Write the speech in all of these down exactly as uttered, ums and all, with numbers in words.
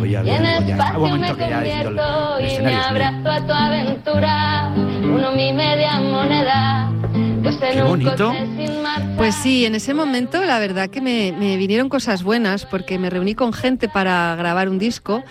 pues ya, ya, ya, un momento que ya he ido al escenario. Y me abrazo a tu aventura, uno mi media moneda. Pues Qué bonito. Pues sí, en ese momento la verdad que me, me vinieron cosas buenas porque me reuní con gente para grabar un disco.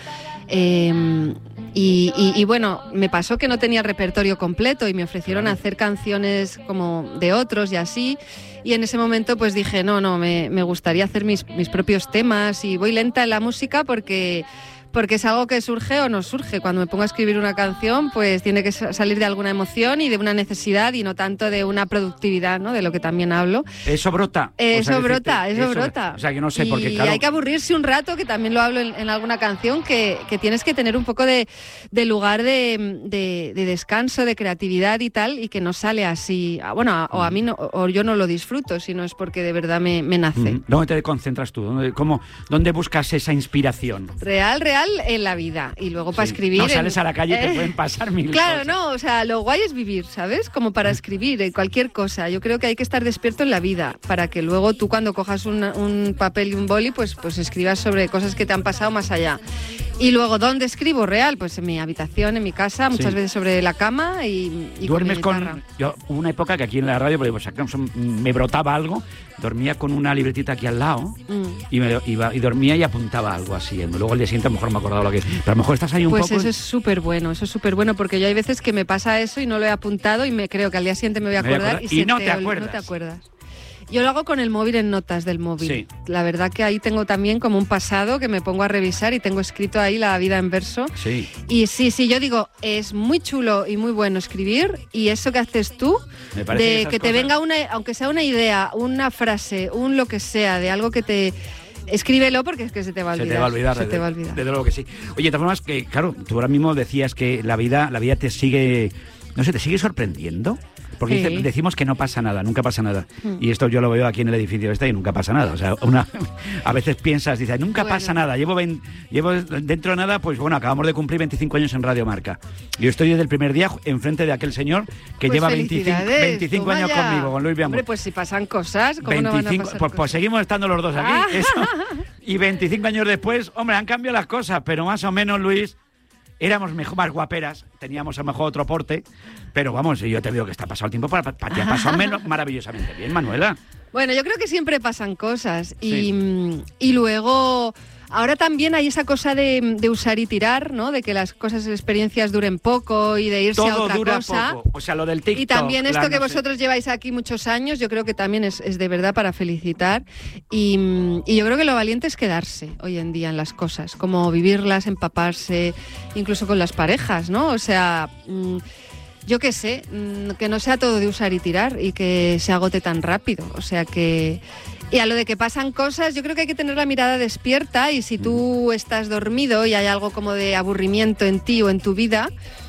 Eh, y, y, y bueno, me pasó que no tenía el repertorio completo y me ofrecieron hacer canciones como de otros y así. Y en ese momento pues dije, no, no, me, me gustaría hacer mis, mis propios temas y voy lenta en la música porque... porque es algo que surge o no surge. Cuando me pongo a escribir una canción, pues tiene que salir de alguna emoción y de una necesidad y no tanto de una productividad, ¿no? De lo que también hablo. Eso brota. Eso o sea, brota, decirte, eso, eso brota. O sea, yo no sé, y porque claro... hay que aburrirse un rato, que también lo hablo en, en alguna canción, que, que tienes que tener un poco de, de lugar de, de, de descanso, de creatividad y tal, y que no sale así. Bueno, o a mí no, o yo no lo disfruto, sino es porque de verdad me, me nace. ¿Dónde te concentras tú? ¿Dónde, cómo, ¿Dónde buscas esa inspiración? Real, real, en la vida. Y luego para sí. escribir... No sales en, a la calle y eh, te pueden pasar mil claro, cosas. Claro, no, o sea, lo guay es vivir, ¿sabes? Como para escribir, en cualquier cosa. Yo creo que hay que estar despierto en la vida para que luego tú cuando cojas un, un papel y un boli, pues, pues escribas sobre cosas que te han pasado más allá. Y luego, ¿dónde escribo real? Pues en mi habitación, en mi casa, muchas sí. veces sobre la cama y, y ¿Duermes con mi con...? Yo, hubo una época que aquí en la radio, pues, me brotaba algo, dormía con una libretita aquí al lado mm. y, me, iba, y dormía y apuntaba algo así. Luego el día siguiente a lo mejor me acordaba lo que... Pero a lo mejor estás ahí un pues poco... Pues eso es súper bueno, eso es súper bueno, porque yo hay veces que me pasa eso y no lo he apuntado y me creo que al día siguiente me voy a acordar, me voy a acordar y, y, y no, te, te acuerdas. no te acuerdas. Yo lo hago con el móvil, en notas del móvil. Sí. La verdad que ahí tengo también como un pasado que me pongo a revisar y tengo escrito ahí la vida en verso. Sí. Y sí, sí, yo digo, es muy chulo y muy bueno escribir, y eso que haces tú, me de que, que te cosas... venga una, aunque sea una idea, una frase, un lo que sea, de algo que te... Escríbelo porque es que se te va a olvidar. Se te va a olvidar. Se desde, te va a olvidar. Desde luego que sí. Oye, de todas formas, que claro, tú ahora mismo decías que la vida, la vida te sigue, no sé, te sigue sorprendiendo. Porque sí. dice, decimos que no pasa nada, nunca pasa nada. Mm. Y esto yo lo veo aquí en el edificio este y nunca pasa nada. O sea, una, a veces piensas, dices, nunca bueno. pasa nada. Llevo, veinte, llevo dentro de nada, pues bueno, acabamos de cumplir veinticinco años en Radio Marca. Yo estoy desde el primer día enfrente de aquel señor que pues lleva veinticinco, veinticinco años ya. conmigo, con Luis Biamor. Hombre, pues si pasan cosas, ¿cómo veinticinco, no van a pasar pues, cosas? pues seguimos estando los dos aquí. Ah. Eso. Y veinticinco años después, hombre, han cambiado las cosas, pero más o menos, Luis... Éramos mejor, más guaperas, teníamos a lo mejor otro porte, pero vamos, yo te digo que está pasado el tiempo, para, para ti ha pasado menos, maravillosamente bien, Manuela. Bueno, yo creo que siempre pasan cosas y, sí. y luego... Ahora también hay esa cosa de, de usar y tirar, ¿no? De que las cosas, experiencias duren poco y de irse Todo a otra dura cosa. Poco. O sea, lo del TikTok. Y también esto la, que no vosotros sé. lleváis aquí muchos años, yo creo que también es, es de verdad para felicitar. Y, y yo creo que lo valiente es quedarse hoy en día en las cosas, como vivirlas, empaparse, incluso con las parejas, ¿no? O sea... Mmm, yo qué sé, que no sea todo de usar y tirar y que se agote tan rápido. O sea que... Y a lo de que pasan cosas, yo creo que hay que tener la mirada despierta, y si tú estás dormido y hay algo como de aburrimiento en ti o en tu vida,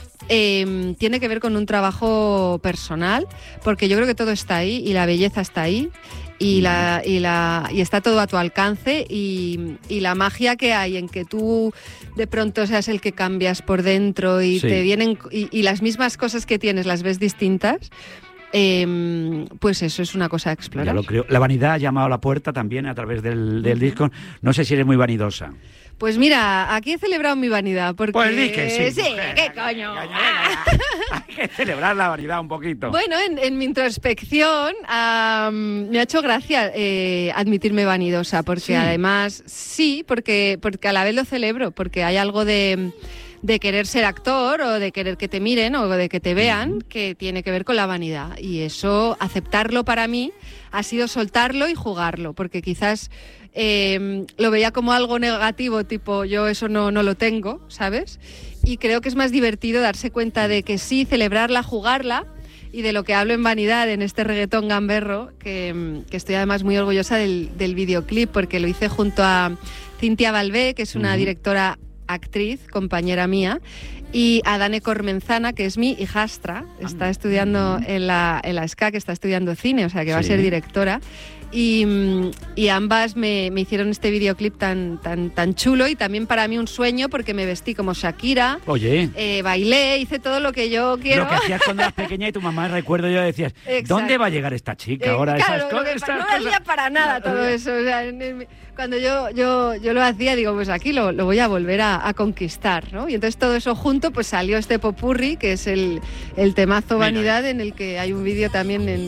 eh, tiene que ver con un trabajo personal, porque yo creo que todo está ahí y la belleza está ahí. Y, la, y, la, y está todo a tu alcance, y, y la magia que hay en que tú de pronto seas el que cambias por dentro y sí. te vienen y, y las mismas cosas que tienes las ves distintas, eh, pues eso es una cosa a explorar. Ya lo creo. La vanidad ha llamado a la puerta también a través del, del disco. No sé si eres muy vanidosa. Pues mira, aquí he celebrado mi vanidad, porque... Pues di que sí. Sí, mujer, ¿qué coño? Hay que celebrar la vanidad un poquito. Bueno, en, en mi introspección um, me ha hecho gracia eh, admitirme vanidosa, porque sí. además, sí, porque, porque a la vez lo celebro, porque hay algo de... de querer ser actor o de querer que te miren o de que te vean, que tiene que ver con la vanidad. Y eso, aceptarlo para mí, ha sido soltarlo y jugarlo, porque quizás eh, lo veía como algo negativo, tipo yo eso no, no lo tengo, ¿sabes? Y creo que es más divertido darse cuenta de que sí, celebrarla, jugarla, y de lo que hablo en vanidad en este reggaetón gamberro, que, que estoy además muy orgullosa del, del videoclip, porque lo hice junto a Cintia Balbé, que es una uh-huh. directora actriz, compañera mía, y a Dane Cormenzana, que es mi hijastra, está estudiando en la, en la S C A, que está estudiando cine, o sea que va sí. a ser directora, Y, y ambas me, me hicieron este videoclip tan, tan, tan chulo y también para mí un sueño porque me vestí como Shakira. Oye. Eh, bailé, hice todo lo que yo quiero. Lo que hacías cuando eras pequeña y tu mamá, recuerdo yo, decías, Exacto. ¿dónde va a llegar esta chica ahora? Eh, claro, esas cosas, que, esas no cosas. valía para nada todo eso. O sea, en, en, cuando yo, yo, yo lo hacía, digo, pues aquí lo, lo voy a volver a, a conquistar, ¿no? Y entonces todo eso junto, pues salió este popurrí, que es el, el temazo Vanidad, en el que hay un vídeo también en